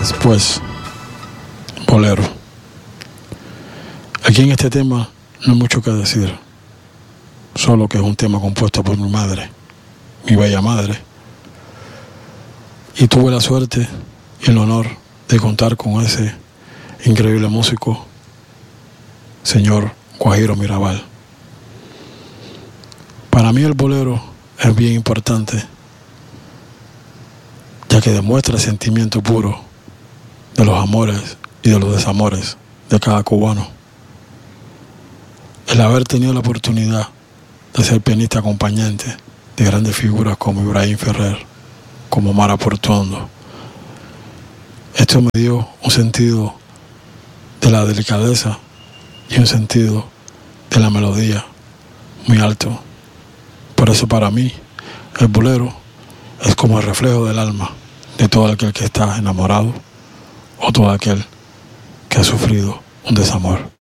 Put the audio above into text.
Después, bolero. Aquí en este tema no hay mucho que decir, solo que es un tema compuesto por mi madre, mi bella madre, y tuve la suerte y el honor de contar con ese increíble músico, señor Guajiro Mirabal. Para mí el bolero es bien importante, ya que demuestra el sentimiento puro de los amores y de los desamores de cada cubano. El haber tenido la oportunidad de ser pianista acompañante de grandes figuras como Ibrahim Ferrer, como Mara Portuondo, esto me dio un sentido de la delicadeza y un sentido de la melodía muy alto. Por eso para mí el bolero es como el reflejo del alma de todo aquel que está enamorado o todo aquel que ha sufrido un desamor.